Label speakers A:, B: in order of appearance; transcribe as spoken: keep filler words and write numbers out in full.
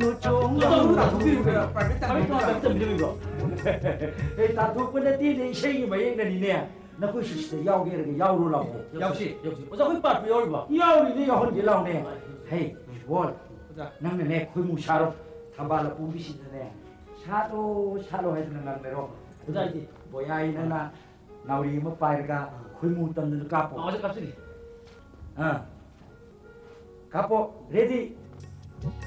A: 좀 놔두기로 빨리 따 밀리고 에 따두고는 쉐이 마행다니네 나고 시시대 야오게 야오로라고
B: 역시
A: 역시 어서 그 빠트 열봐 야오리네 야오리 라오네 헤이 월 나는 내 고무샤로 담발로 부비시네 샤로 샤로 해주는 남대로 보자 이제 뭐야 이놈아 나 우리 뭐 빠이가 고무 던는 까포
B: 어제 값이
A: 어 까포 레디